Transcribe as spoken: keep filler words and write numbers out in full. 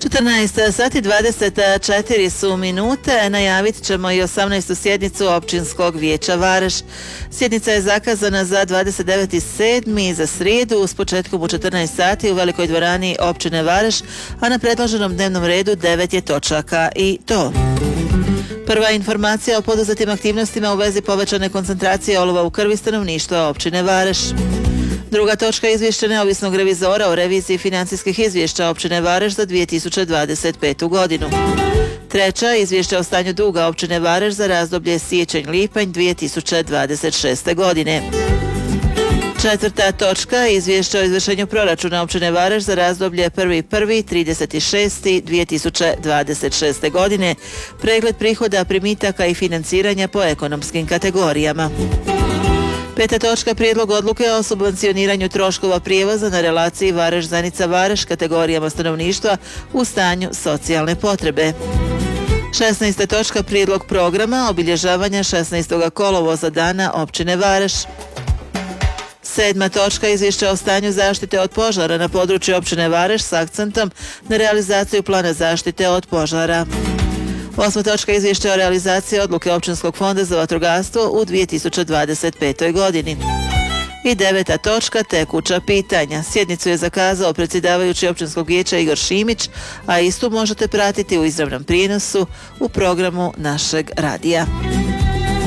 četrnaest sati dvadeset četiri su minute. Najavit ćemo i osamnaestu sjednicu Općinskog vijeća Vareš. Sjednica je zakazana za dvadeset deveti sedmi za srijedu s početkom u četrnaest sati u velikoj dvorani općine Vareš, a na predloženom dnevnom redu devet je točaka i to. Prva informacija o poduzetim aktivnostima u vezi povećane koncentracije olova u krvi stanovništva općine Vareš. Druga točka, izvješće neovisnog revizora o reviziji financijskih izvješća općine Vareš za dvije tisuće dvadeset petu godinu. Treća, izvješće o stanju duga općine Vareš za razdoblje siječanj-lipanj dvije tisuće dvadeset šeste godine. Četvrta točka, izvješće o izvršenju proračuna općine Vareš za razdoblje prvi prvog trideset šesti dvije tisuće dvadeset šeste godine, pregled prihoda, primitaka i financiranja po ekonomskim kategorijama. Peta točka, prijedlog odluke o subvencioniranju troškova prijevoza na relaciji Vareš-Zenica-Vareš kategorijama stanovništva u stanju socijalne potrebe. Šesnaesta točka, prijedlog programa obilježavanja šesnaestog kolovoza dana općine Vareš. Sedma točka, izvješće o stanju zaštite od požara na području općine Vareš s akcentom na realizaciju plana zaštite od požara. Osma točka, izvješće o realizaciji odluke Općinskog fonda za vatrogastvo u dvije tisuće dvadeset petoj godini. I deveta točka, tekuća pitanja. Sjednicu je zakazao predsjedavajući Općinskog vijeća Igor Šimić, a istu možete pratiti u izravnom prijenosu u programu našeg radija.